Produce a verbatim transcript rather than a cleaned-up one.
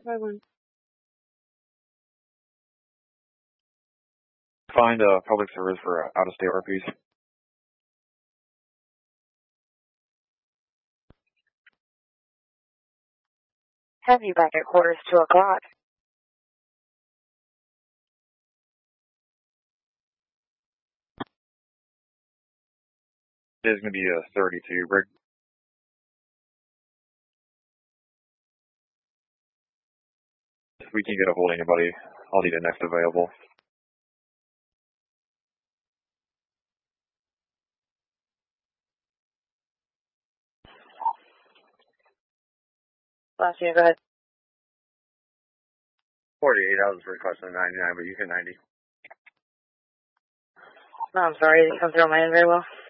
five one. Find uh, public service for uh, out-of-state R Ps. Have you back at quarters two o'clock. It is going to be a thirty-two, Rick. If we can get a hold of anybody, I'll need the next available. Last year, go ahead. forty-eight, I was requesting ninety-nine, but you can ninety. No, I'm sorry, it didn't come through on my end very well.